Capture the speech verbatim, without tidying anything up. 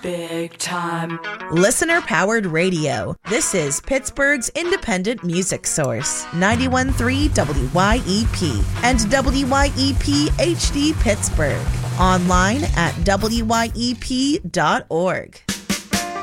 big time. Listener-powered radio. This is Pittsburgh's independent music source. ninety-one point three W Y E P and W Y E P H D Pittsburgh. Online at W Y E P dot org.